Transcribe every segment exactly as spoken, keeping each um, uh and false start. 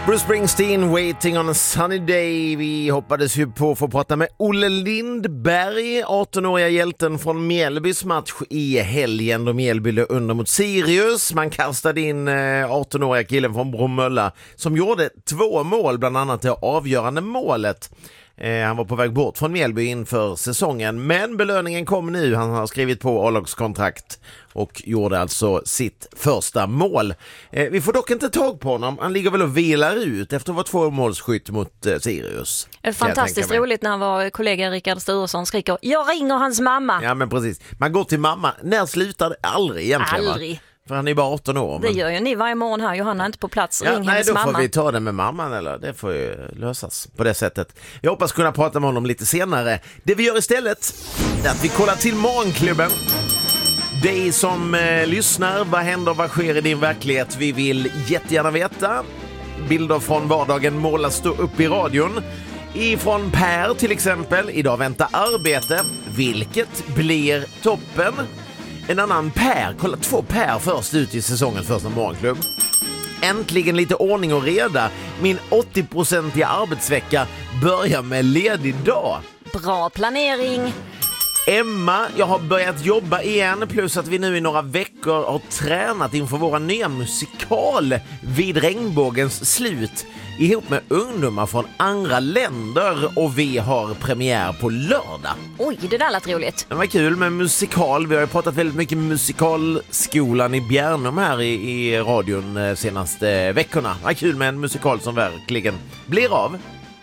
Bruce Springsteen, Waiting on a Sunny Day. Vi hoppades ju på att få prata med Olle Lindberg, arton-åriga hjälten från Mjällbys match i helgen då Mjällby låg under mot Sirius. Man kastade in arton-åriga killen från Bromölla som gjorde två mål, bland annat det avgörande målet. Han var på väg bort från Mjällby inför säsongen, men belöningen kom nu. Han har skrivit på A-lagskontrakt och gjorde alltså sitt första mål. Vi får dock inte tag på honom. Han ligger väl och vilar ut efter att vara två målskytt mot Sirius. Fantastiskt roligt när vår kollega Rickard Sturesson skriker, jag ringer hans mamma. Ja, men precis. Man går till mamma. När slutar det? Aldrig egentligen. Aldrig. Va? För han är bara arton år. Men... Det gör ju ni varje morgon här. Johanna är inte på plats. Ja, Ring nej, hennes då mamma. får vi ta det med mamman, eller det får ju lösas på det sättet. Jag hoppas kunna prata med honom lite senare. Det vi gör istället är att vi kollar till Morgonklubben. Dig som eh, lyssnar, vad händer, vad sker i din verklighet? Vi vill jättegärna veta. Bilder från vardagen målas stå upp i radion. Ifrån Per till exempel. Idag väntar arbete. Vilket blir toppen? En annan Per, kolla två Per först ut i säsongens första morgonklubb. Äntligen lite ordning och reda. Min åttio-procentiga arbetsvecka börjar med ledig dag. Bra planering. Emma, jag har börjat jobba igen, plus att vi nu i några veckor har tränat inför våra nya musikal Vid regnbågens slut ihop med ungdomar från andra länder, och vi har premiär på lördag. Oj, det där lät roligt. Det var kul med musikal. Vi har ju pratat väldigt mycket musikalskolan i Bjärnum här i, i radion de senaste veckorna. Det var kul med en musikal som verkligen blir av.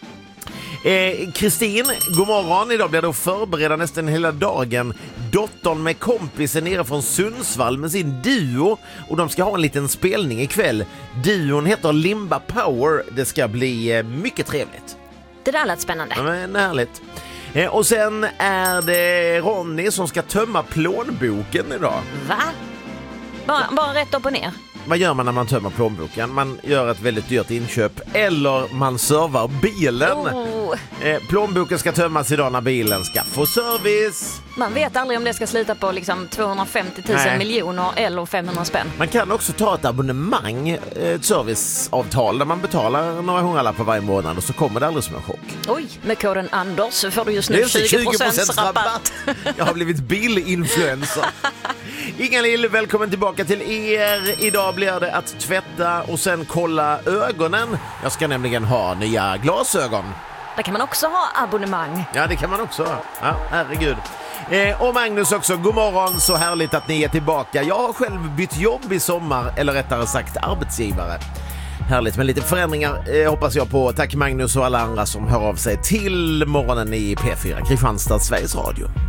Kristin, eh, god morgon. Idag blir det att förbereda nästan hela dagen. Dottern med kompisen nere från Sundsvall med sin duo, och de ska ha en liten spelning ikväll. Duon heter Limba Power. Det ska bli eh, mycket trevligt. Det där lät spännande. Ja, men härligt. Eh, och sen är det Ronny som ska tömma plånboken idag. Va? Bara, bara rätt upp och ner. Vad gör man när man tömmer plånboken? Man gör ett väldigt dyrt inköp, eller man servar bilen. Oh. Eh, plånboken ska tömmas idag när bilen ska få service. Man vet aldrig om det ska sluta på liksom tvåhundrafemtio tusen Nej. miljoner eller femhundra spänn. Man kan också ta ett abonnemang, ett serviceavtal där man betalar några hundralappar varje månad, och så kommer det aldrig som en chock. Oj, med koden Anders så får du just nu tjugo procent rabatt. Jag har blivit bilinfluencer. Inga-Lill, välkommen tillbaka till er. Idag blir det att tvätta och sen kolla ögonen. Jag ska nämligen ha nya glasögon. Där kan man också ha abonnemang. Ja, det kan man också ha. Ja, herregud. Eh, och Magnus också, god morgon. Så härligt att ni är tillbaka. Jag har själv bytt jobb i sommar, eller rättare sagt arbetsgivare. Härligt med lite förändringar eh, hoppas jag på. Tack Magnus och alla andra som hör av sig till morgonen i P fyra Kristianstad, Sveriges Radio.